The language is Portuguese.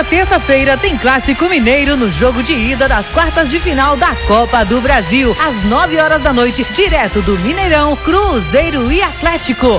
Nesta terça-feira tem Clássico Mineiro no jogo de ida das quartas de final da Copa do Brasil. Às 9 horas da noite, direto do Mineirão, Cruzeiro e Atlético.